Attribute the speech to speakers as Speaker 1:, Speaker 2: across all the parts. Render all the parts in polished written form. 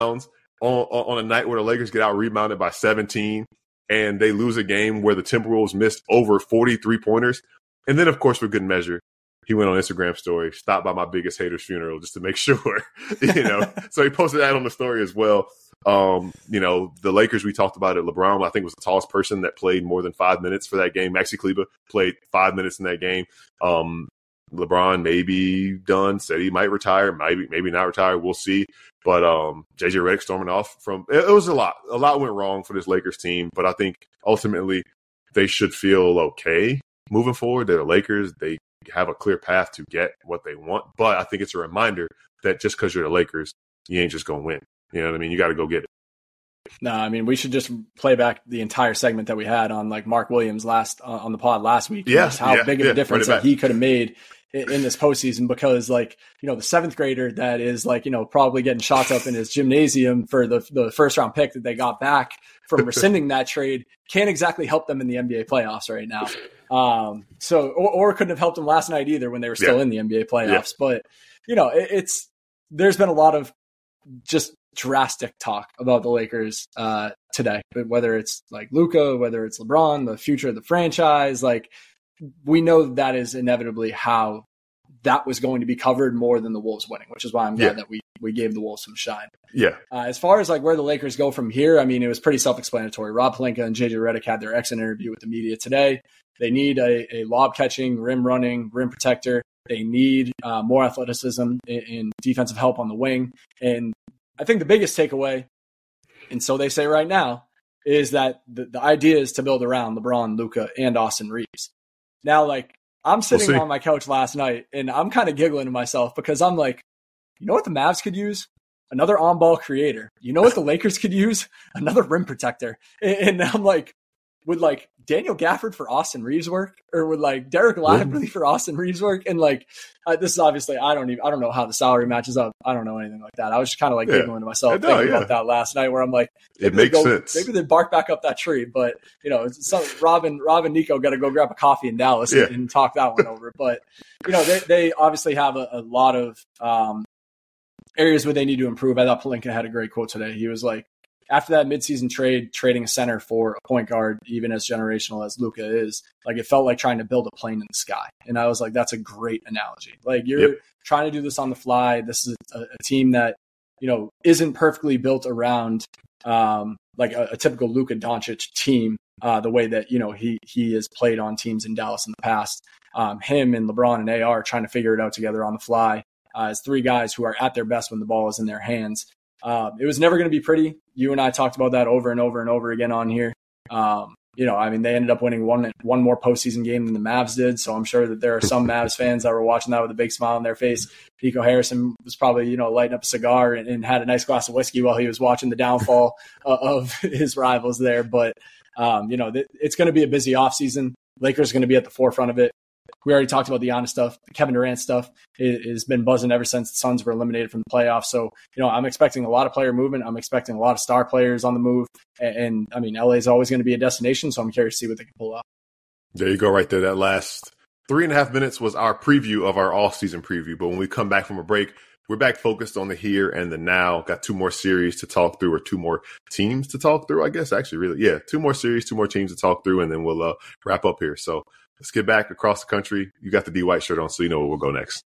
Speaker 1: on a night where the Lakers get out rebounded by 17 and they lose a game where the Timberwolves missed over 40 3-pointers. And then, of course, for good measure, he went on Instagram story, stopped by my biggest hater's funeral just to make sure, So he posted that on the story as well. The Lakers, we talked about it. LeBron, I think, was the tallest person that played more than 5 minutes for that game. Maxi Kleber played 5 minutes in that game. LeBron may be done, said he might retire, maybe not retire. We'll see. But JJ Redick storming off it was a lot. A lot went wrong for this Lakers team, but I think ultimately they should feel okay moving forward. They're the Lakers. They have a clear path to get what they want. But I think it's a reminder that just because you're the Lakers, you ain't just going to win. You know what I mean? You got to go get it.
Speaker 2: No, I mean, we should just play back the entire segment that we had on like Mark Williams on the pod last week. How big of a difference that he could have made in this postseason, because the 7th grader that is probably getting shots up in his gymnasium for the first round pick that they got back from rescinding that trade can't exactly help them in the NBA playoffs right now. Or couldn't have helped them last night either when they were still in the NBA playoffs. But, there's been a lot of just drastic talk about the Lakers today, but whether it's like Luka, whether it's LeBron, the future of the franchise, we know that is inevitably how that was going to be covered more than the Wolves winning, which is why I'm glad that we gave the Wolves some shine.
Speaker 1: Yeah.
Speaker 2: As far as where the Lakers go from here, I mean, it was pretty self-explanatory. Rob Pelinka and JJ Redick had their exit interview with the media today. They need a lob catching, rim running, rim protector. They need more athleticism and defensive help on the wing. And I think the biggest takeaway, and so they say right now, is that the idea is to build around LeBron, Luka, and Austin Reeves. Now, I'm sitting on my couch last night, and I'm kind of giggling to myself because I'm like, you know what the Mavs could use? Another on-ball creator. You know what the Lakers could use? Another rim protector. And I'm like, would Daniel Gafford for Austin Reeves work, or would Derek Lively for Austin Reeves work? And this is obviously I don't know how the salary matches up. I don't know anything like that. I was just kind of giggling to myself thinking about that last night, where I'm like,
Speaker 1: it makes sense.
Speaker 2: Maybe they bark back up that tree, but Rob and Nico got to go grab a coffee in Dallas and talk that one over. But they obviously have a lot of areas where they need to improve. I thought Pelinka had a great quote today. He was like, after that midseason trading a center for a point guard, even as generational as Luka is, it felt like trying to build a plane in the sky. And I was like, that's a great analogy. You're trying to do this on the fly. This is a team that, isn't perfectly built around a typical Luka Doncic team, the way that, he has played on teams in Dallas in the past. Him and LeBron and AR are trying to figure it out together on the fly as 3 guys who are at their best when the ball is in their hands. It was never going to be pretty. You and I talked about that over and over and over again on here. They ended up winning one more postseason game than the Mavs did. So I'm sure that there are some Mavs fans that were watching that with a big smile on their face. Nico Harrison was probably, lighting up a cigar and had a nice glass of whiskey while he was watching the downfall of his rivals there. But, it's going to be a busy offseason. Lakers are going to be at the forefront of it. We already talked about the Giannis stuff. The Kevin Durant stuff has been buzzing ever since the Suns were eliminated from the playoffs. So, I'm expecting a lot of player movement. I'm expecting a lot of star players on the move. And LA is always going to be a destination. So I'm curious to see what they can pull off.
Speaker 1: There you go right there. That last 3.5 minutes was our preview of our off-season preview. But when we come back from a break, we're back focused on the here and the now. Got 2 more series to talk through, or 2 more teams to talk through, I guess, actually, really. Yeah, 2 more series, 2 more teams to talk through, and then we'll wrap up here. So let's get back across the country. You got the D White shirt on, so you know where we'll go next.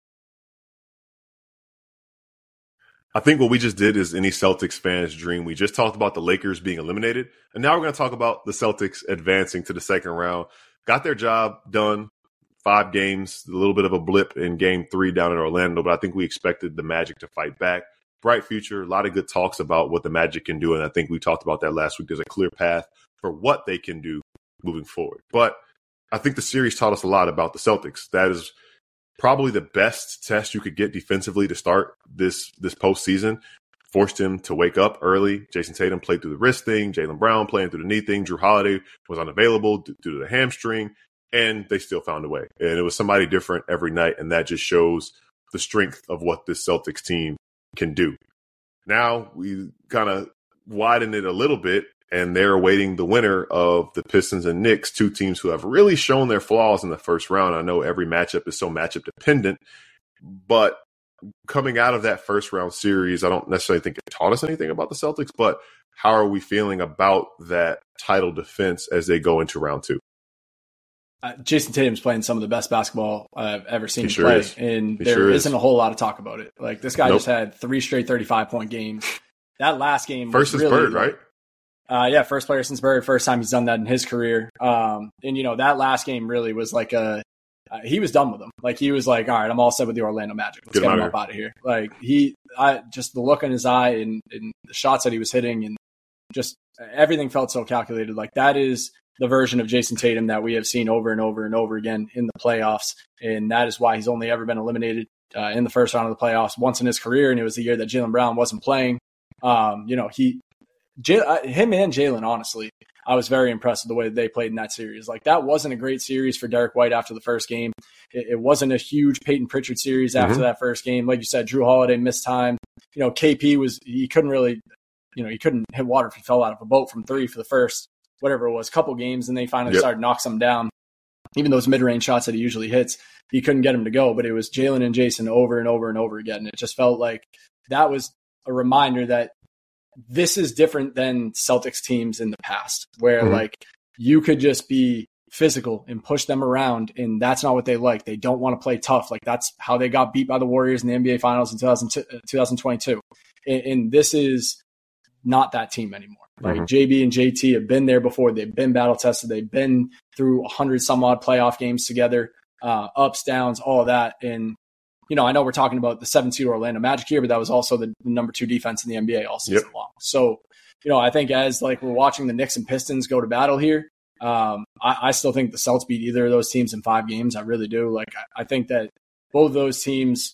Speaker 1: I think what we just did is any Celtics fan's dream. We just talked about the Lakers being eliminated, and now we're going to talk about the Celtics advancing to the second round. Got their job done, 5 games, a little bit of a blip in game 3 down in Orlando, but I think we expected the Magic to fight back. Bright future, a lot of good talks about what the Magic can do, and I think we talked about that last week. There's a clear path for what they can do moving forward. But I think the series taught us a lot about the Celtics. That is probably the best test you could get defensively to start this postseason. Forced him to wake up early. Jason Tatum played through the wrist thing. Jaylen Brown playing through the knee thing. Drew Holiday was unavailable due to the hamstring, and they still found a way. And it was somebody different every night, and that just shows the strength of what this Celtics team can do. Now we kind of widen it a little bit, and they're awaiting the winner of the Pistons and Knicks, 2 teams who have really shown their flaws in the first round. I know every matchup is so matchup dependent, but coming out of that first round series, I don't necessarily think it taught us anything about the Celtics, but how are we feeling about that title defense as they go into round two?
Speaker 2: Jason Tatum's playing some of the best basketball I've ever seen him
Speaker 1: sure
Speaker 2: play,
Speaker 1: is.
Speaker 2: and
Speaker 1: He
Speaker 2: there
Speaker 1: sure
Speaker 2: isn't
Speaker 1: is.
Speaker 2: a whole lot of talk about it. Like, this guy
Speaker 1: Nope.
Speaker 2: just had 3 straight 35-point games. That last game
Speaker 1: First
Speaker 2: was
Speaker 1: is
Speaker 2: really,
Speaker 1: Bird, right?
Speaker 2: Yeah, first player since Bird. First time he's done that in his career. And, you know, that last game really was like he was done with them. Like, he was like, all right, I'm all set with the Orlando Magic. Let's get him up out of here. Like, just the look in his eye and the shots that he was hitting and just everything felt so calculated. Like, that is the version of Jason Tatum that we have seen over and over and over again in the playoffs. And that is why he's only ever been eliminated in the first round of the playoffs once in his career. And it was the year that Jaylen Brown wasn't playing. You know, him and Jaylen, honestly, I was very impressed with the way that they played in that series. Like, that wasn't a great series for Derek White after the first game. It wasn't a huge Peyton Pritchard series after that first game. Like you said, Drew Holiday missed time. You know, KP he couldn't really, you know, he couldn't hit water if he fell out of a boat from 3 for the first, whatever it was, couple games. And they finally started knocking some down. Even those mid-range shots that he usually hits, he couldn't get him to go. But it was Jaylen and Jason over and over and over again. It just felt like that was a reminder that this is different than Celtics teams in the past, where like you could just be physical and push them around, and that's not what they like. They don't want to play tough. Like, that's how they got beat by the Warriors in the NBA Finals in 2022. And this is not that team anymore. Like, JB and JT have been there before. They've been battle tested. They've been through 100 some odd playoff games together, ups, downs, all of that. And, you know, I know we're talking about the 7-seed Orlando Magic here, but that was also the number 2 defense in the NBA all season long. So, you know, I think as like we're watching the Knicks and Pistons go to battle here, I still think the Celtics beat either of those teams in 5 games. I really do. Like, I think that both of those teams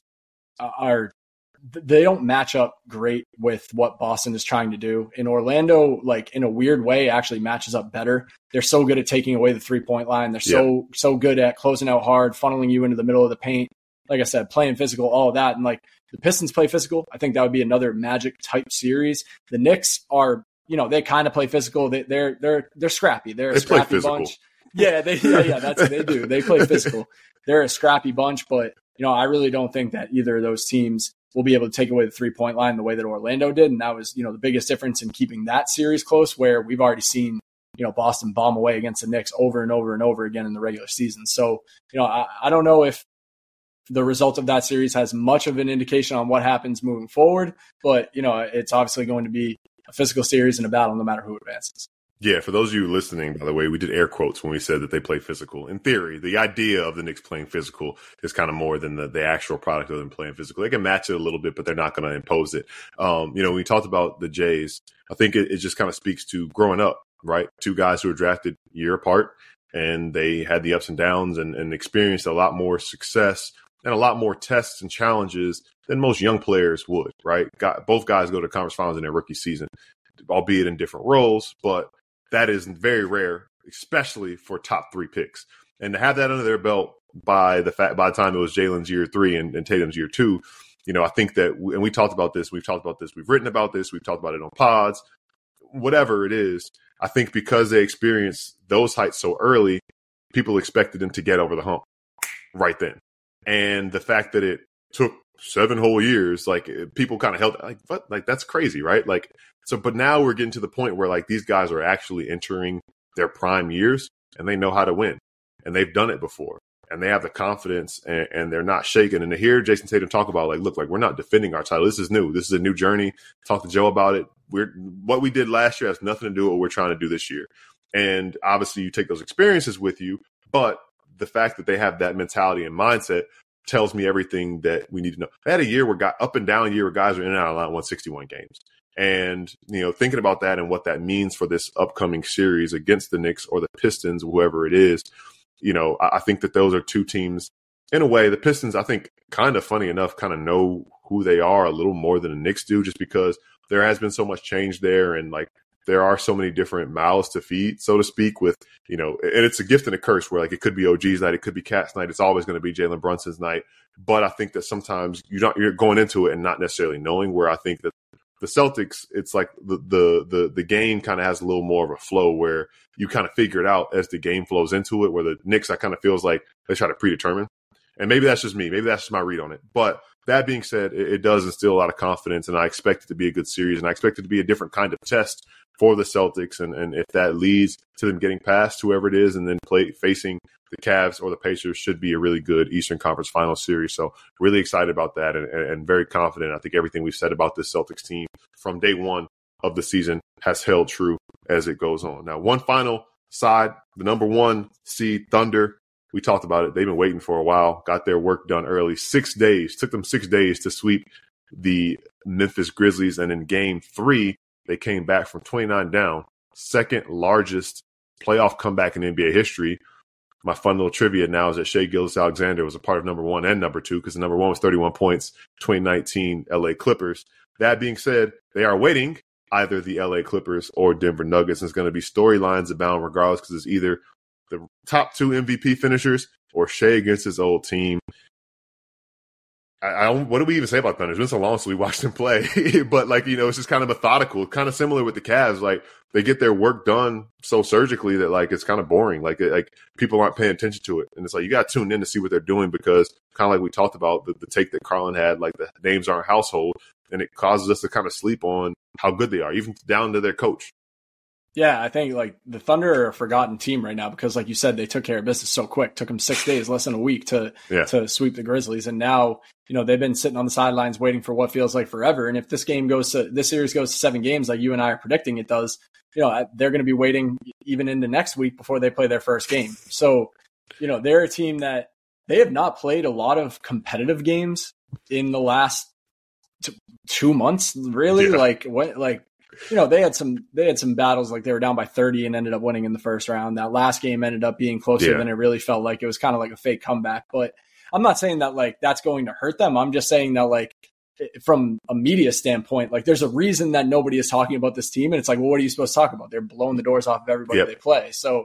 Speaker 2: they don't match up great with what Boston is trying to do. In Orlando, like, in a weird way, actually matches up better. They're so good at taking away the 3-point line. They're so good at closing out hard, funneling you into the middle of the paint. Like I said, playing physical, all of that. And like, the Pistons play physical. I think that would be another Magic type series. The Knicks are, you know, they kind of play physical. They're scrappy. They're a scrappy bunch. Yeah, that's what they do. They play physical. They're a scrappy bunch, but, you know, I really don't think that either of those teams will be able to take away the 3-point line the way that Orlando did. And that was, you know, the biggest difference in keeping that series close, where we've already seen, you know, Boston bomb away against the Knicks over and over and over again in the regular season. So, you know, I don't know if the result of that series has much of an indication on what happens moving forward, but, you know, it's obviously going to be a physical series and a battle no matter who advances.
Speaker 1: Yeah, for those of you listening, by the way, we did air quotes when we said that they play physical. In theory, the idea of the Knicks playing physical is kind of more than the actual product of them playing physical. They can match it a little bit, but they're not going to impose it. You know, when we talked about the Jays, I think it just kind of speaks to growing up, right? 2 guys who were drafted a year apart, and they had the ups and downs and experienced a lot more success and a lot more tests and challenges than most young players would, right? Both guys go to conference finals in their rookie season, albeit in different roles, but that is very rare, especially for top 3 picks. And to have that under their belt by the time it was Jaylen's year 3 and Tatum's year 2, you know, I think that, and we talked about this, we've written about this, we've talked about it on pods, whatever it is. I think because they experienced those heights so early, people expected them to get over the hump right then. And the fact that it took 7 whole years, like, people kind of held like, what? Like, that's crazy, right? Like, so, but now we're getting to the point where, like, these guys are actually entering their prime years and they know how to win, and they've done it before, and they have the confidence, and they're not shaken. And to hear Jason Tatum talk about, like, look, like, we're not defending our title. This is new. This is a new journey. Talk to Joe about it. What we did last year has nothing to do with what we're trying to do this year. And obviously you take those experiences with you, but the fact that they have that mentality and mindset tells me everything that we need to know. They had a year where up and down year where guys are in and out of line, won 61 games. And, you know, thinking about that and what that means for this upcoming series against the Knicks or the Pistons, whoever it is, you know, I think that those are 2 teams, in a way. The Pistons, I think, kind of funny enough, kind of know who they are a little more than the Knicks do, just because there has been so much change there. And, like, there are so many different mouths to feed, so to speak, with, you know, and it's a gift and a curse where, like, it could be OG's night, it could be Cat's night. It's always going to be Jalen Brunson's night. But I think that sometimes you're going into it and not necessarily knowing, where I think that the Celtics, it's like the game kind of has a little more of a flow where you kind of figure it out as the game flows into it, where the Knicks, I kind of feels like they try to predetermine. And maybe that's just me. Maybe that's just my read on it. But that being said, it does instill a lot of confidence, and I expect it to be a good series, and I expect it to be a different kind of test for the Celtics. And if that leads to them getting past whoever it is and then facing the Cavs or the Pacers, should be a really good Eastern Conference Finals series. So really excited about that and very confident. I think everything we've said about this Celtics team from day one of the season has held true as it goes on. Now, one final side, the number 1 seed Thunder. We talked about it. They've been waiting for a while, got their work done early. 6 days. Took them 6 days to sweep the Memphis Grizzlies. And in game 3, they came back from 29 down. Second largest playoff comeback in NBA history. My fun little trivia now is that Shai Gilgeous-Alexander was a part of number 1 and number 2, because the number 1 was 31 points, 2019 LA Clippers. That being said, they are waiting either the LA Clippers or Denver Nuggets. And it's going to be storylines abound regardless, because it's either the top 2 MVP finishers or Shai against his old team. What do we even say about Thunder? It's been so long since we watched them play. But, it's just kind of methodical, kind of similar with the Cavs. Like, they get their work done so surgically that, it's kind of boring. Like people aren't paying attention to it. And it's like, you got to tune in to see what they're doing, because kind of like we talked about, the take that Carlin had, like the names aren't household, and it causes us to kind of sleep on how good they are, even down to their coach.
Speaker 2: Yeah, I think the Thunder are a forgotten team right now because, like you said, they took care of business so quick. Took them 6 days, less than a week to sweep the Grizzlies, and now they've been sitting on the sidelines waiting for what feels like forever. And if this series goes to 7 games, like you and I are predicting it does, they're going to be waiting even into next week before they play their first game. So, they're a team that they have not played a lot of competitive games in the last 2 months, really. Yeah. They had some battles, like they were down by 30 and ended up winning in the first round. That last game ended up being closer than it really felt like. It was kind of like a fake comeback. But I'm not saying that that's going to hurt them. I'm just saying that from a media standpoint, there's a reason that nobody is talking about this team. And it's like, well, what are you supposed to talk about? They're blowing the doors off of everybody they play. So,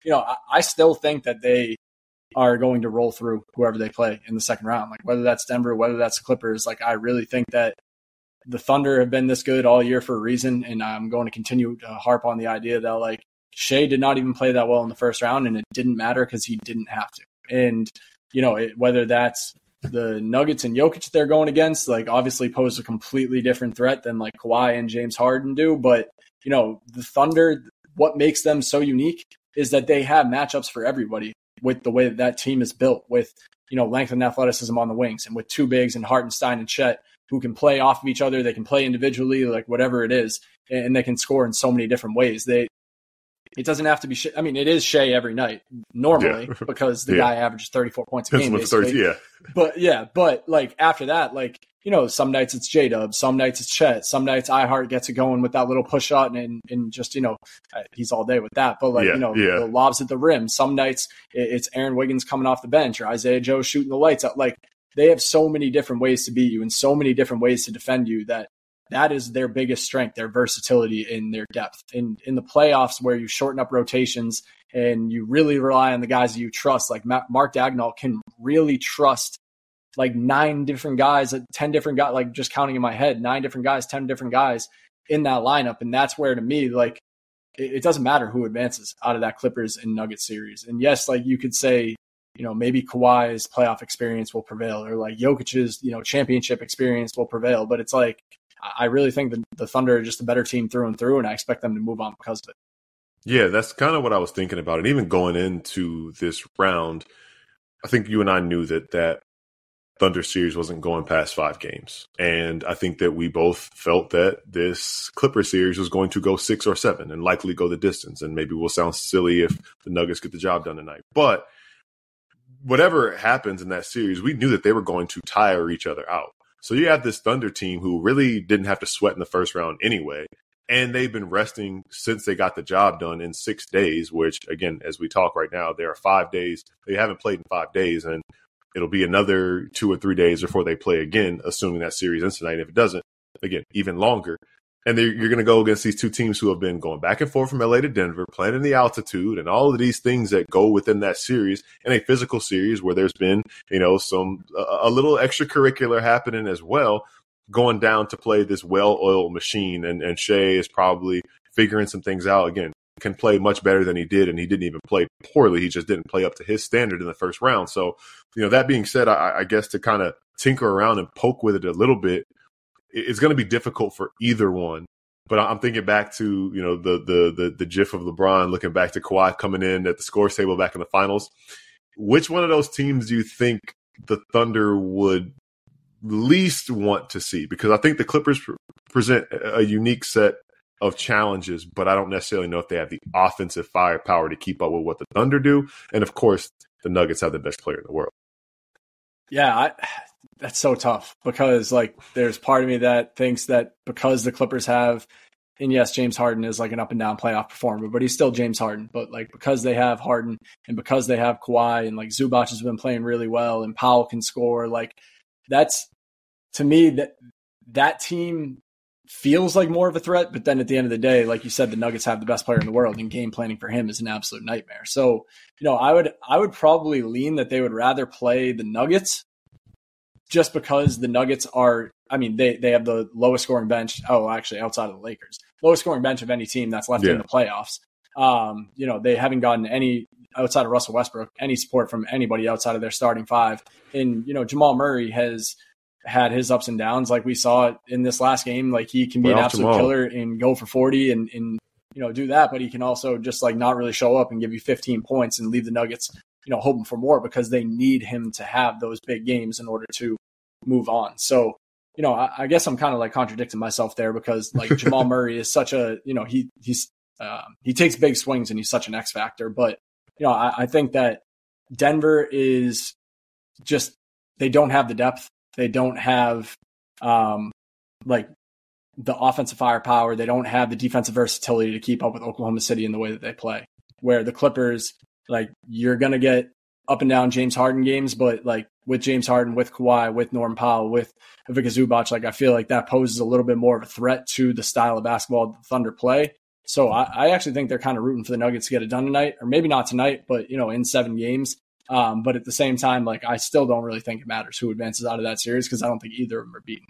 Speaker 2: I still think that they are going to roll through whoever they play in the second round. Whether that's Denver, whether that's the Clippers, I really think that the Thunder have been this good all year for a reason, and I'm going to continue to harp on the idea that Shai did not even play that well in the first round, and it didn't matter because he didn't have to. And whether that's the Nuggets and Jokic they're going against, obviously pose a completely different threat than Kawhi and James Harden do. But the Thunder, what makes them so unique is that they have matchups for everybody with the way that team is built, with length and athleticism on the wings, and with 2 bigs and Hartenstein and Chet, who can play off of each other. They can play individually, whatever it is, and they can score in so many different ways. It doesn't have to be Shai. I mean, it is Shai every night normally because the guy averages 34 points a game. But after that, some nights it's J-Dub, some nights it's Chet, some nights iHeart gets it going with that little push shot and just, he's all day with that. But the lobs at the rim, some nights it's Aaron Wiggins coming off the bench or Isaiah Joe shooting the lights out. They have so many different ways to beat you and so many different ways to defend you that is their biggest strength, their versatility and their depth. In the playoffs where you shorten up rotations and you really rely on the guys that you trust, Mark Daigneault can really trust 9 different guys, 10 different guys, just counting in my head, 9 different guys, 10 different guys in that lineup. And that's where, to me, it doesn't matter who advances out of that Clippers and Nuggets series. And yes, you could say, maybe Kawhi's playoff experience will prevail, or Jokic's, championship experience will prevail. But it's I really think the Thunder are just a better team through and through, and I expect them to move on because of it.
Speaker 1: Yeah, that's kind of what I was thinking about. And even going into this round, I think you and I knew that Thunder series wasn't going past 5 games. And I think that we both felt that this Clipper series was going to go 6 or 7 and likely go the distance. And maybe we'll sound silly if the Nuggets get the job done tonight. But whatever happens in that series, we knew that they were going to tire each other out. So you have this Thunder team who really didn't have to sweat in the first round anyway. And they've been resting since they got the job done in 6 days, which, again, as we talk right now, there are 5 days. They haven't played in 5 days, and it'll be another 2 or 3 days before they play again, assuming that series ends tonight. If it doesn't, again, even longer. And you're going to go against these 2 teams who have been going back and forth from LA to Denver, playing in the altitude and all of these things that go within that series, in a physical series where there's been, a little extracurricular happening as well, going down to play this well-oiled machine. And Shai is probably figuring some things out. Again, can play much better than he did, and he didn't even play poorly. He just didn't play up to his standard in the first round. So, that being said, I guess to kind of tinker around and poke with it a little bit, it's going to be difficult for either one. But I'm thinking back to, you know, the gif of LeBron looking back to Kawhi coming in at the scores table back in the finals. Which one of those teams do you think the Thunder would least want to see? Because I think the Clippers present a unique set of challenges, but I don't necessarily know if they have the offensive firepower to keep up with what the Thunder do. And of course, the Nuggets have the best player in the world.
Speaker 2: Yeah, that's so tough because, like, there's part of me that thinks that because the Clippers have, and yes, James Harden is like an up and down playoff performer, but he's still James Harden. But like, because they have Harden and because they have Kawhi and like Zubac has been playing really well and Powell can score, like that's, to me, that team feels like more of a threat. But then at the end of the day, like you said, the Nuggets have the best player in the world, and game planning for him is an absolute nightmare. So, you know, I would probably lean that they would rather play the Nuggets, just because the Nuggets are, I mean, they have the lowest scoring bench. Oh, actually, outside of the Lakers, lowest scoring bench of any team that's left in the playoffs. You know, they haven't gotten any, outside of Russell Westbrook, any support from anybody outside of their starting five. And, you know, Jamal Murray has had his ups and downs, like we saw in this last game. Like, he can be an absolute killer and go for 40 and, you know, do that, but he can also just like not really show up and give you 15 points and leave the Nuggets, you know, hoping for more, because they need him to have those big games in order to move on. So, you know, I guess I'm kind of like contradicting myself there, because like Jamal Murray is such a, you know, he takes big swings and he's such an X factor. But, you know, I think that Denver is just, they don't have the depth. They don't have like the offensive firepower. They don't have the defensive versatility to keep up with Oklahoma City in the way that they play, where the Clippers, like, you're going to get up and down James Harden games, but like with James Harden, with Kawhi, with Norman Powell, with Ivica Zubac, like I feel like that poses a little bit more of a threat to the style of basketball the Thunder play. So I actually think they're kind of rooting for the Nuggets to get it done tonight, or maybe not tonight, but, you know, in 7 games. But at the same time, like, I still don't really think it matters who advances out of that series, because I don't think either of them are beating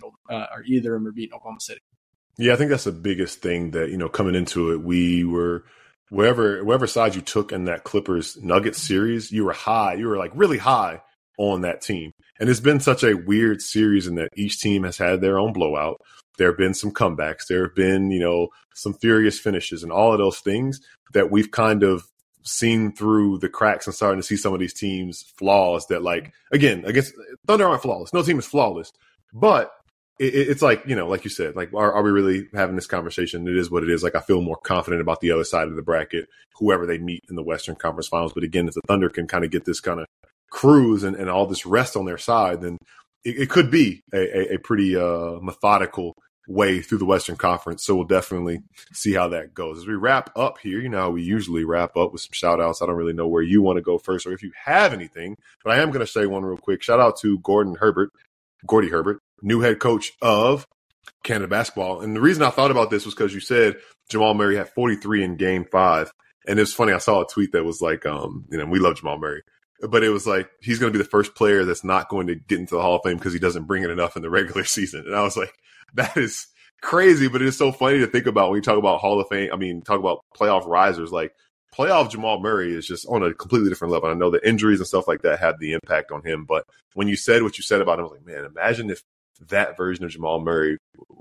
Speaker 2: Oklahoma City.
Speaker 1: Yeah, I think that's the biggest thing that, you know, coming into it, we were, wherever side you took in that Clippers Nuggets series, you were like really high on that team. And it's been such a weird series in that each team has had their own blowout. There have been some comebacks. There have been, you know, some furious finishes and all of those things that we've kind of seen through the cracks and starting to see some of these teams' flaws that, like, again, against Thunder aren't flawless. No team is flawless. But it's like, you know, like you said, like, are we really having this conversation? It is what it is. Like, I feel more confident about the other side of the bracket, whoever they meet in the Western Conference Finals. But again, if the Thunder can kind of get this kind of cruise and all this rest on their side, then it could be a pretty methodical way through the Western Conference. So we'll definitely see how that goes. As we wrap up here, you know how we usually wrap up with some shout outs. I don't really know where you want to go first or if you have anything, but I am going to say one real quick. Shout out to Gordy Herbert, new head coach of Canada basketball. And the reason I thought about this was because you said Jamal Murray had 43 in Game 5. And it's funny, I saw a tweet that was like, you know, we love Jamal Murray, but it was like, he's going to be the first player that's not going to get into the Hall of Fame because he doesn't bring it enough in the regular season. And I was like, that is crazy, but it's so funny to think about when you talk about Hall of Fame. I mean, talk about playoff risers, like playoff Jamal Murray is just on a completely different level. I know the injuries and stuff like that had the impact on him, but when you said what you said about him, I was like, man, imagine if that version of Jamal Murray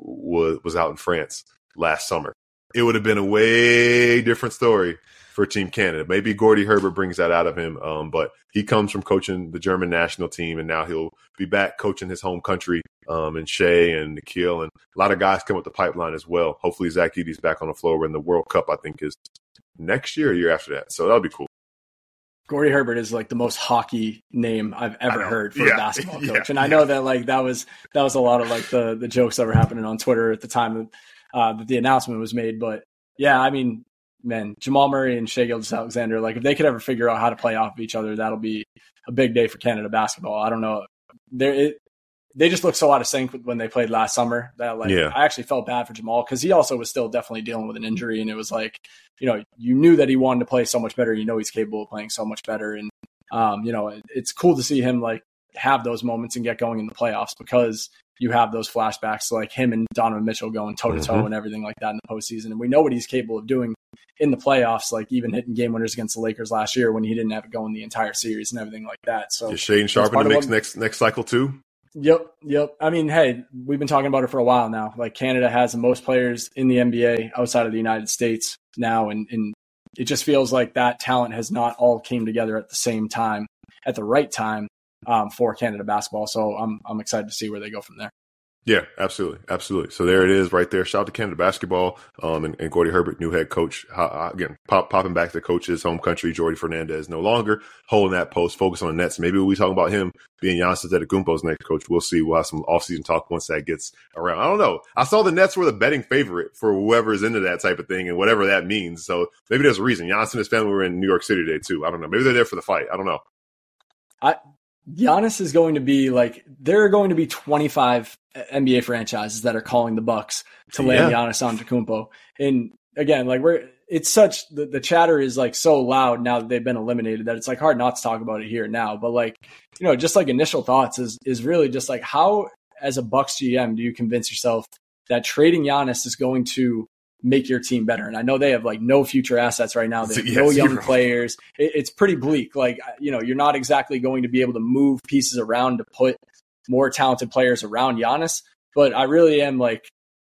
Speaker 1: was out in France last summer. It would have been a way different story for Team Canada. Maybe Gordy Herbert brings that out of him, but he comes from coaching the German national team, and now he'll be back coaching his home country, and Shea and Nikhil, and a lot of guys come with the pipeline as well. Hopefully Zach Edey's back on the floor when the World Cup, I think, is next year or year after that. So that'll be cool.
Speaker 2: Gordy Herbert is like the most hockey name I've ever heard for a basketball coach. And I know that like that was a lot of like the jokes that were happening on Twitter at the time that the announcement was made. But yeah, I mean, man, Jamal Murray and Shai Gilgeous-Alexander, like if they could ever figure out how to play off of each other, that'll be a big day for Canada basketball. I don't know. They just look so out of sync when they played last summer that I actually felt bad for Jamal, because he also was still definitely dealing with an injury. And it was like, you know, you knew that he wanted to play so much better. You know, he's capable of playing so much better. And, you know, it's cool to see him like have those moments and get going in the playoffs, because you have those flashbacks like him and Donovan Mitchell going toe to toe and everything like that in the postseason. And we know what he's capable of doing in the playoffs, like even hitting game winners against the Lakers last year when he didn't have it going the entire series and everything like that. So
Speaker 1: is Shaedon Sharpe in the mix next cycle too?
Speaker 2: Yep. I mean, hey, we've been talking about it for a while now. Like, Canada has the most players in the NBA outside of the United States now, and it just feels like that talent has not all came together at the same time, at the right time, for Canada basketball. So I'm excited to see where they go from there.
Speaker 1: Yeah, absolutely. So there it is right there. Shout out to Canada basketball, and Gordy Herbert, new head coach. Again, popping back to coach's home country. Jordi Fernandez no longer holding that post, focus on the Nets. Maybe we'll be talking about him being Giannis Antetokounmpo's next coach. We'll see. We'll have some offseason talk once that gets around. I don't know. I saw the Nets were the betting favorite for whoever's into that type of thing and whatever that means. So maybe there's a reason. Giannis and his family were in New York City today too. I don't know. Maybe they're there for the fight. I don't know.
Speaker 2: Giannis is going to be like, there are going to be 25 NBA franchises that are calling the Bucks to land Giannis Antetokounmpo. And again, like, it's such, the chatter is like so loud now that they've been eliminated that it's like hard not to talk about it here now. But like, just like initial thoughts is really just like, how as a Bucks GM do you convince yourself that trading Giannis is going to make your team better? And I know they have like no future assets right now. They have no young players. It's pretty bleak. Like, you're not exactly going to be able to move pieces around to put more talented players around Giannis. But I really am like,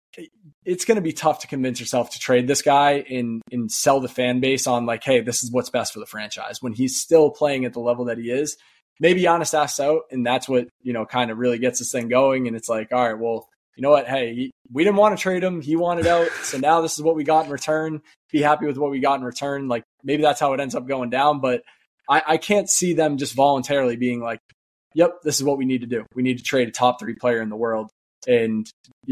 Speaker 2: it's going to be tough to convince yourself to trade this guy and sell the fan base on like, hey, this is what's best for the franchise when he's still playing at the level that he is. Maybe Giannis asks out, and that's what, kind of really gets this thing going. And it's like, all right, well, you know what? Hey, we didn't want to trade him. He wanted out. So now this is what we got in return. Be happy with what we got in return. Like, maybe that's how it ends up going down. But I can't see them just voluntarily being like, yep, this is what we need to do. We need to trade a top 3 player in the world and,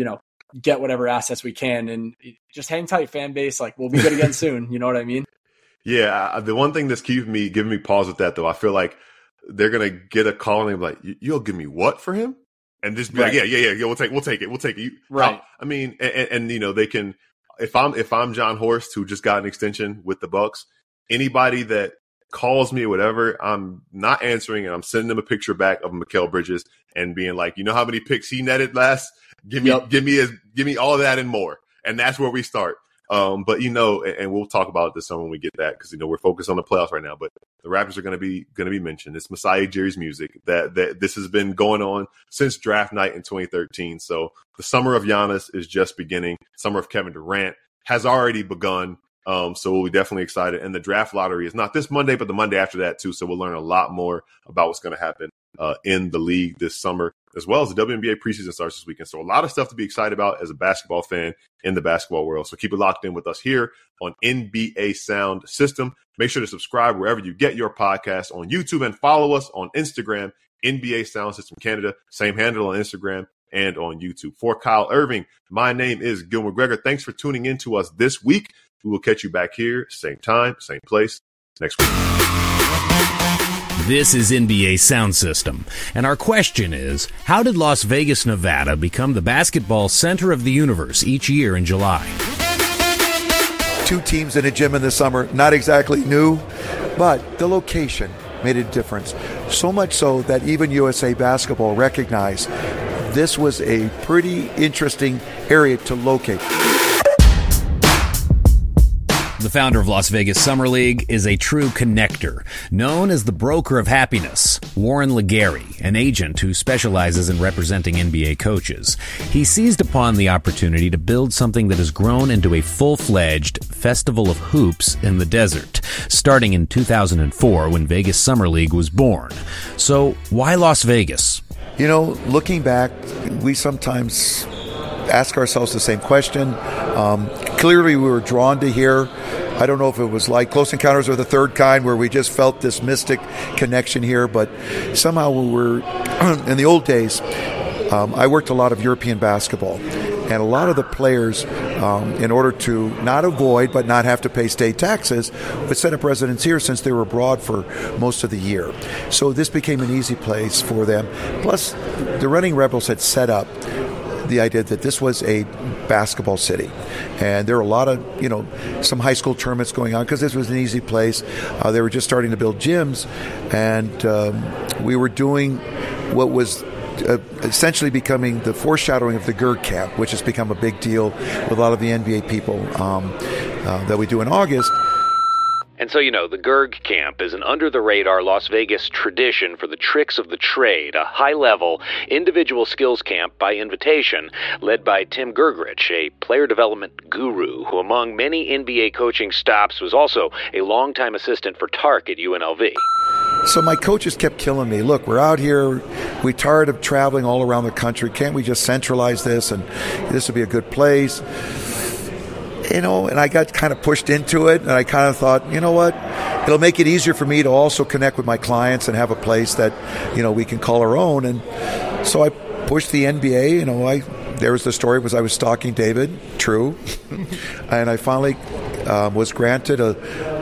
Speaker 2: get whatever assets we can and just hang tight, fan base. Like, we'll be good again soon. You know what I mean?
Speaker 1: Yeah. The one thing that's giving me pause with that, though, I feel like they're going to get a call and they're like, you'll give me what for him? And just be like, yeah, we'll take it.
Speaker 2: Right.
Speaker 1: I mean, and they can, if I'm John Horst, who just got an extension with the Bucks, anybody that calls me or whatever, I'm not answering, and I'm sending them a picture back of Mikal Bridges and being like, you know how many picks he netted last? Give me all that and more. And that's where we start. But and we'll talk about it this summer when we get that, because we're focused on the playoffs right now. But the Raptors are going to be mentioned. It's Masai Ujiri's music that this has been going on since draft night in 2013. So the summer of Giannis is just beginning. Summer of Kevin Durant has already begun. So we'll be definitely excited. And the draft lottery is not this Monday, but the Monday after that too. So we'll learn a lot more about what's going to happen in the league this summer, as well as the WNBA preseason starts this weekend. So a lot of stuff to be excited about as a basketball fan in the basketball world. So keep it locked in with us here on NBA Sound System. Make sure to subscribe wherever you get your podcast on YouTube, and follow us on Instagram, NBA Sound System Canada. Same handle on Instagram and on YouTube. For Kyle Irving, my name is Gil McGregor. Thanks for tuning in to us this week. We will catch you back here, same time, same place, next week.
Speaker 3: This is NBA Sound System, and our question is, how did Las Vegas, Nevada become the basketball center of the universe each year in July?
Speaker 4: 2 teams in a gym in the summer, not exactly new, but the location made a difference. So much so that even USA Basketball recognized this was a pretty interesting area to locate.
Speaker 3: The founder of Las Vegas Summer League is a true connector, known as the broker of happiness, Warren Legary, an agent who specializes in representing NBA coaches. He seized upon the opportunity to build something that has grown into a full-fledged festival of hoops in the desert, starting in 2004 when Vegas Summer League was born. So why Las Vegas?
Speaker 4: Looking back, we sometimes ask ourselves the same question. Clearly, we were drawn to here. I don't know if it was like Close Encounters of the Third Kind, where we just felt this mystic connection here, but somehow we were, in the old days, I worked a lot of European basketball, and a lot of the players, in order to not avoid but not have to pay state taxes, would set up residence here since they were abroad for most of the year. So this became an easy place for them. Plus, the Running Rebels had set up the idea that this was a basketball city, and there were a lot of some high school tournaments going on because this was an easy place. They were just starting to build gyms, and we were doing what was essentially becoming the foreshadowing of the GERD Camp, which has become a big deal with a lot of the NBA people that we do in August.
Speaker 5: And
Speaker 3: And so, the Gerg Camp is an under-the-radar Las Vegas tradition for the tricks of the trade, a high-level individual skills camp by invitation led by Tim Gergerich, a player development guru who, among many NBA coaching stops, was also a longtime assistant for Tark at UNLV.
Speaker 4: So my coaches kept killing me. Look, we're out here. We're tired of traveling all around the country. Can't we just centralize this, and this would be a good place? And I got kind of pushed into it, and I kind of thought, you know what? It'll make it easier for me to also connect with my clients and have a place that, we can call our own. And so I pushed the NBA. There was the story was I was stalking David, true. And I finally was granted the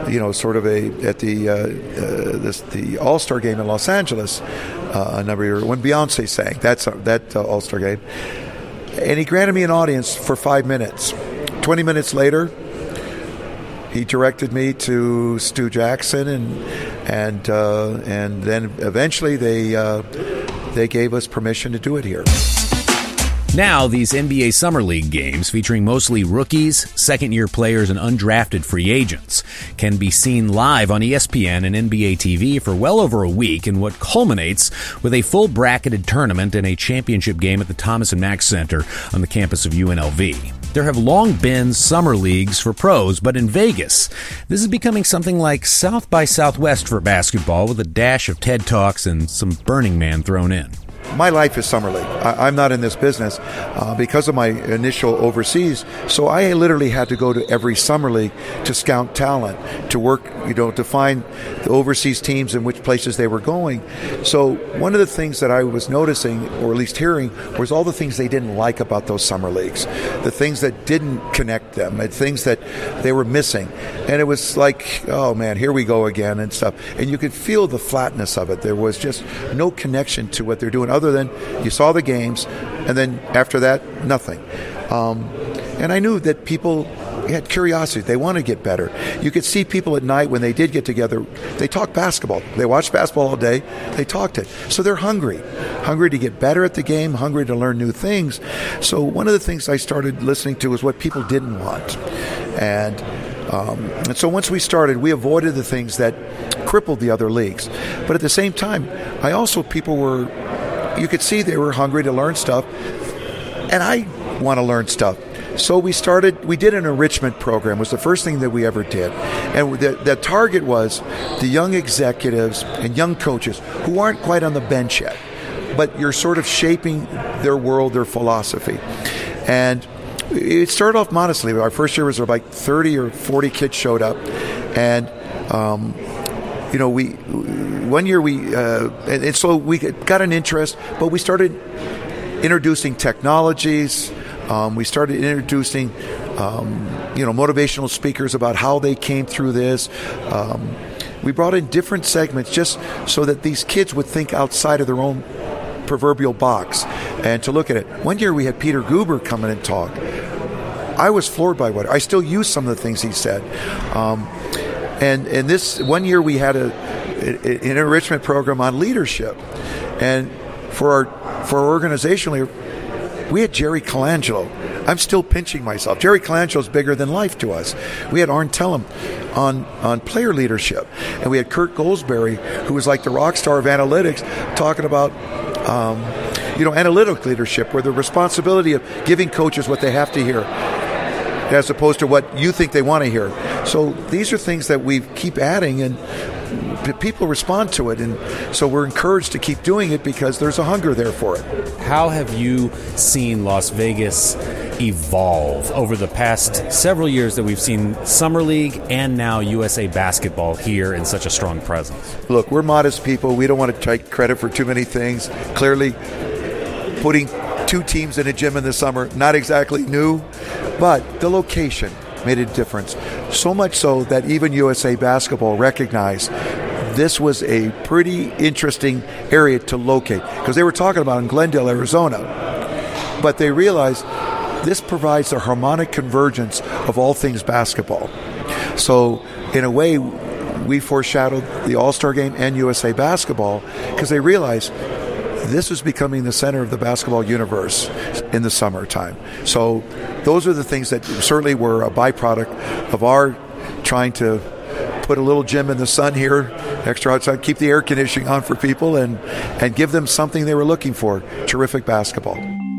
Speaker 4: All-Star game in Los Angeles a number of years when Beyonce sang that All-Star game, and he granted me an audience for 5 minutes. 20 minutes later, he directed me to Stu Jackson, and then eventually they gave us permission to do it here.
Speaker 3: Now, these NBA Summer League games, featuring mostly rookies, second-year players, and undrafted free agents, can be seen live on ESPN and NBA TV for well over a week in what culminates with a full bracketed tournament and a championship game at the Thomas & Mack Center on the campus of UNLV. There have long been summer leagues for pros, but in Vegas, this is becoming something like South by Southwest for basketball with a dash of TED Talks and some Burning Man thrown in.
Speaker 4: My life is Summer League. I'm not in this business because of my initial overseas. So I literally had to go to every Summer League to scout talent, to work, to find the overseas teams and which places they were going. So one of the things that I was noticing, or at least hearing, was all the things they didn't like about those Summer Leagues, the things that didn't connect them, the things that they were missing. And it was like, oh man, here we go again and stuff. And you could feel the flatness of it. There was just no connection to what they're doing other than you saw the games, and then after that, nothing. And I knew that people had curiosity. They want to get better. You could see people at night when they did get together, they talked basketball. They watched basketball all day. They talked it. So they're hungry to get better at the game, hungry to learn new things. So one of the things I started listening to was what people didn't want. And so once we started, we avoided the things that crippled the other leagues. But at the same time, you could see they were hungry to learn stuff, and I want to learn stuff. So we did an enrichment program, was the first thing that we ever did. And the target was the young executives and young coaches who aren't quite on the bench yet, but you're sort of shaping their world, their philosophy. And it started off modestly. Our first year was like 30 or 40 kids showed up, and one year and so we got an interest, but we started introducing technologies. We started introducing, motivational speakers about how they came through this. We brought in different segments just so that these kids would think outside of their own proverbial box and to look at it. One year we had Peter Guber come in and talk. I was floored by what I still use some of the things he said. And this one year we had an enrichment program on leadership, and for our organization, we had Jerry Colangelo. I'm still pinching myself. Jerry Colangelo is bigger than life to us. We had Arn Tellem on player leadership, and we had Kurt Goldsberry, who was like the rock star of analytics, talking about analytic leadership, where the responsibility of giving coaches what they have to hear, as opposed to what you think they want to hear. So these are things that we keep adding, and people respond to it, and so we're encouraged to keep doing it because there's a hunger there for it.
Speaker 3: How have you seen Las Vegas evolve over the past several years that we've seen Summer League and now USA Basketball here in such a strong presence?
Speaker 4: Look, we're modest people. We don't want to take credit for too many things. Clearly, putting 2 teams in a gym in the summer, not exactly new, but the location made a difference. So much so that even USA Basketball recognized this was a pretty interesting area to locate, because they were talking about in Glendale, Arizona, but they realized this provides a harmonic convergence of all things basketball. So in a way, we foreshadowed the All-Star game and USA Basketball because they realized this was becoming the center of the basketball universe in the summertime. So those are the things that certainly were a byproduct of our trying to put a little gym in the sun here, extra outside, keep the air conditioning on for people, and give them something they were looking for. Terrific basketball.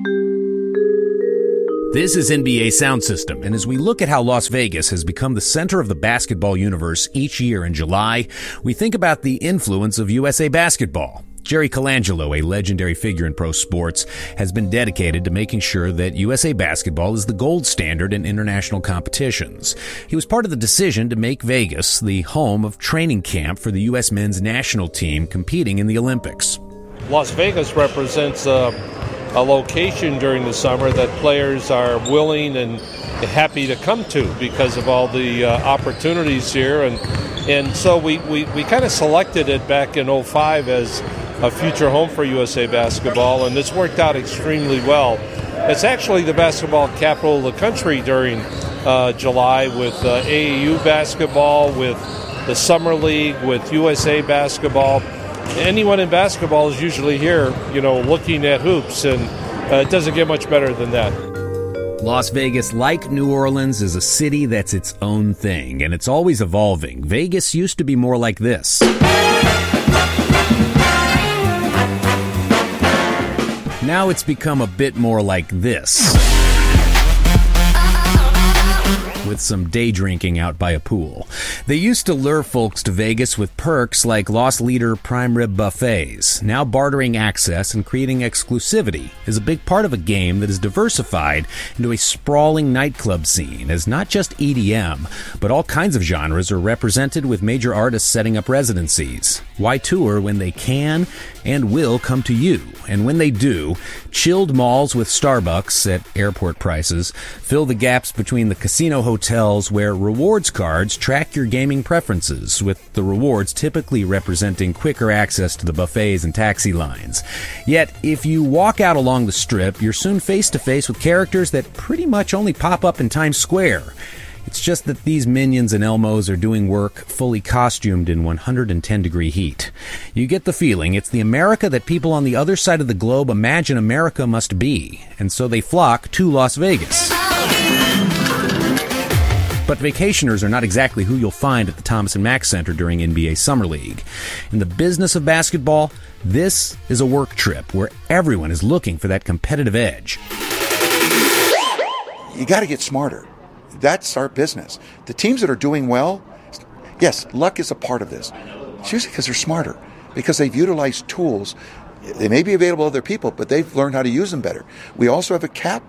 Speaker 3: This is NBA Sound System, and as we look at how Las Vegas has become the center of the basketball universe each year in July, we think about the influence of USA Basketball. Jerry Colangelo, a legendary figure in pro sports, has been dedicated to making sure that USA Basketball is the gold standard in international competitions. He was part of the decision to make Vegas the home of training camp for the U.S. men's national team competing in the Olympics.
Speaker 5: Las Vegas represents a location during the summer that players are willing and happy to come to because of all the opportunities here. And so we kind of selected it back in 2005 as a future home for USA Basketball, and it's worked out extremely well. It's actually the basketball capital of the country during July, with AAU basketball, with the Summer League, with USA Basketball. Anyone in basketball is usually here, looking at hoops, and it doesn't get much better than that.
Speaker 3: Las Vegas, like New Orleans, is a city that's its own thing, and it's always evolving. Vegas used to be more like this. Now it's become a bit more like this, with some day drinking out by a pool. They used to lure folks to Vegas with perks like Lost Leader prime rib buffets. Now bartering access and creating exclusivity is a big part of a game that is diversified into a sprawling nightclub scene, as not just EDM, but all kinds of genres are represented, with major artists setting up residencies. Why tour when they can and will come to you? And when they do, chilled malls with Starbucks at airport prices fill the gaps between the casino hotels, where rewards cards track your gaming preferences, with the rewards typically representing quicker access to the buffets and taxi lines. Yet, if you walk out along the Strip, you're soon face to face with characters that pretty much only pop up in Times Square. It's just that these minions and Elmos are doing work fully costumed in 110-degree heat. You get the feeling it's the America that people on the other side of the globe imagine America must be, and so they flock to Las Vegas. But vacationers are not exactly who you'll find at the Thomas & Mack Center during NBA Summer League. In the business of basketball, this is a work trip where everyone is looking for that competitive edge.
Speaker 4: You got to get smarter. That's our business. The teams that are doing well, yes, luck is a part of this. It's usually because they're smarter, because they've utilized tools. They may be available to other people, but they've learned how to use them better. We also have a cap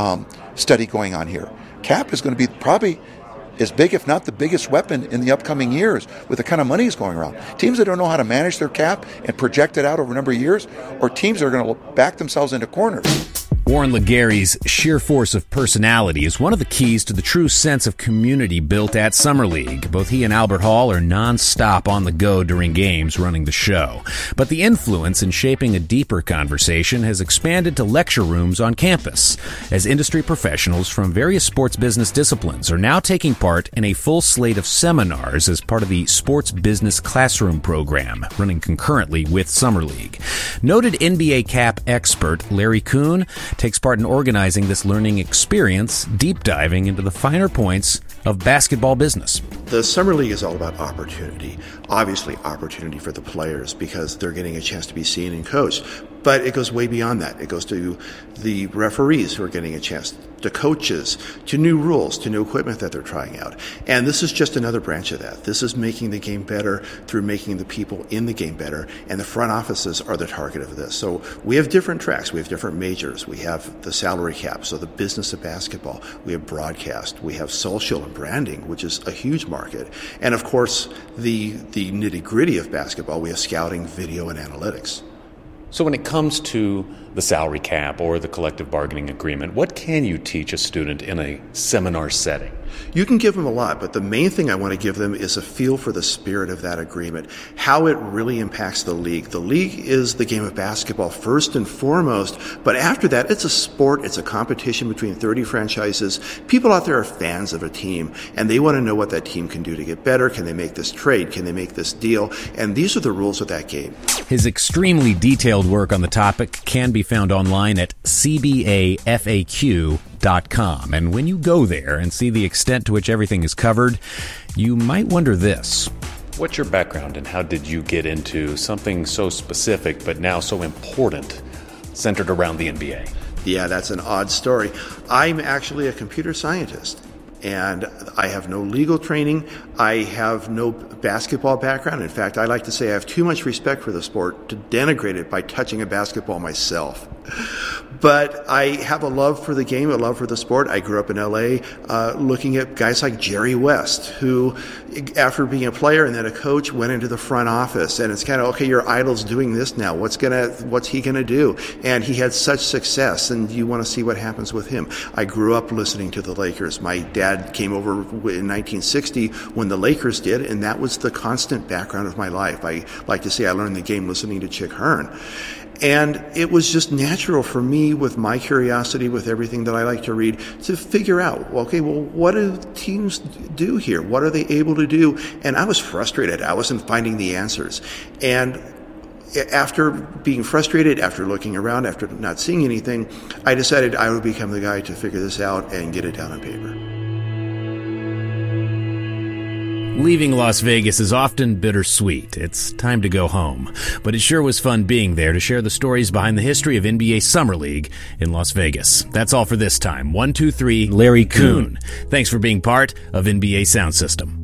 Speaker 4: study going on here. Cap is going to be probably as big, if not the biggest weapon in the upcoming years with the kind of money that's going around. Teams that don't know how to manage their cap and project it out over a number of years, or teams that are going to back themselves into corners.
Speaker 3: Warren Legary's sheer force of personality is one of the keys to the true sense of community built at Summer League. Both he and Albert Hall are non-stop on the go during games, running the show. But the influence in shaping a deeper conversation has expanded to lecture rooms on campus, as industry professionals from various sports business disciplines are now taking part in a full slate of seminars as part of the Sports Business Classroom program, running concurrently with Summer League. Noted NBA cap expert Larry Kuhn takes part in organizing this learning experience, deep diving into the finer points of basketball business.
Speaker 6: The Summer League is all about opportunity. Obviously, opportunity for the players because they're getting a chance to be seen and coached. But it goes way beyond that. It goes to the referees who are getting a chance, to coaches, to new rules, to new equipment that they're trying out. And this is just another branch of that. This is making the game better through making the people in the game better. And the front offices are the target of this. So we have different tracks. We have different majors. We have the salary cap, so the business of basketball. We have broadcast. We have social and branding, which is a huge market. And of course, the nitty-gritty of basketball, we have scouting, video, and analytics.
Speaker 7: So when it comes to the salary cap or the collective bargaining agreement, what can you teach a student in a seminar setting?
Speaker 6: You can give them a lot, but the main thing I want to give them is a feel for the spirit of that agreement, how it really impacts the league. The league is the game of basketball first and foremost, but after that, it's a sport, it's a competition between 30 franchises. People out there are fans of a team, and they want to know what that team can do to get better. Can they make this trade? Can they make this deal? And these are the rules of that game.
Speaker 3: His extremely detailed work on the topic can be found online at cbafaq.com. LakersNBA.com. And when you go there and see the extent to which everything is covered, you might wonder this.
Speaker 7: What's your background and how did you get into something so specific but now so important centered around the NBA?
Speaker 6: Yeah, that's an odd story. I'm actually a computer scientist, and I have no legal training. I have no basketball background. In fact, I like to say I have too much respect for the sport to denigrate it by touching a basketball myself. But I have a love for the game, a love for the sport. I grew up in L.A. Looking at guys like Jerry West, who, after being a player and then a coach, went into the front office. And it's kind of, okay, your idol's doing this now. What's he gonna do? And he had such success, and you want to see what happens with him. I grew up listening to the Lakers. My dad came over in 1960 when the Lakers did, and that was the constant background of my life. I like to say I learned the game listening to Chick Hearn. And it was just natural for me, with my curiosity, with everything that I like to read, to figure out, okay, well, what do teams do here? What are they able to do? And I was frustrated. I wasn't finding the answers. And after being frustrated, after looking around, after not seeing anything, I decided I would become the guy to figure this out and get it down on paper.
Speaker 3: Leaving Las Vegas is often bittersweet. It's time to go home. But it sure was fun being there to share the stories behind the history of NBA Summer League in Las Vegas. That's all for this time. 1, 2, 3, Larry Coon. Thanks for being part of NBA Sound System.